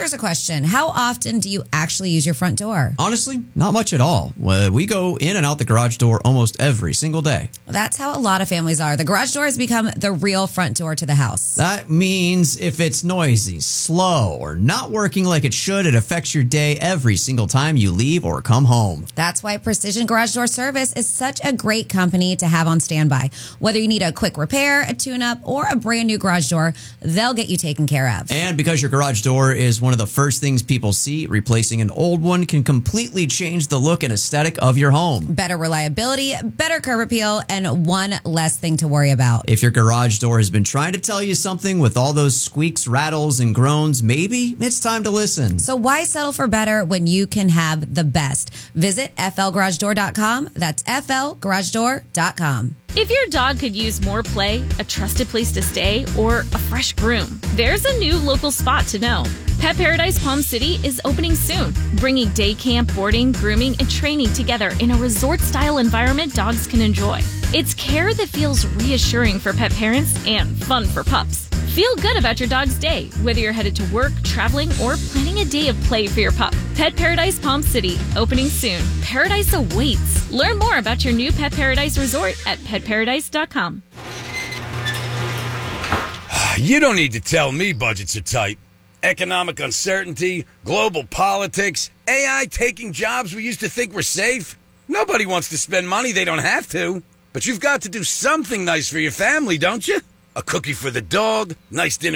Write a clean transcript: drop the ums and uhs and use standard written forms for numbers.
here's a question. How often do you actually use your front door? Honestly, not much at all. We go in and out the garage door almost every single day. That's how a lot of families are. The garage door has become the real front door to the house. That means if it's noisy, slow, or not working like it should, it affects your day every single time you leave or come home. That's why Precision Garage Door Service is such a great company to have on standby. Whether you need a quick repair, a tune-up, or a brand new garage door, they'll get you taken care of. And because your garage door is one of the first things people see, replacing an old one can completely change the look and aesthetic of your home. Better reliability, better curb appeal, and one less thing to worry about. If your garage door has been trying to tell you something with all those squeaks, rattles, and groans, maybe it's time to listen. So why settle for better when you can have the best? Visit flgaragedoor.com. That's flgaragedoor.com. If your dog could use more play, a trusted place to stay, or a fresh groom, there's a new local spot to know. Pet Paradise Palm City is opening soon, bringing day camp, boarding, grooming, and training together in a resort-style environment dogs can enjoy. It's care that feels reassuring for pet parents and fun for pups. Feel good about your dog's day, whether you're headed to work, traveling, or planning a day of play for your pup. Pet Paradise Palm City, opening soon. Paradise awaits. Learn more about your new Pet Paradise Resort at petparadise.com. You don't need to tell me budgets are tight. Economic uncertainty, global politics, AI taking jobs we used to think were safe. Nobody wants to spend money they don't have to. But you've got to do something nice for your family, don't you? A cookie for the dog, nice dinner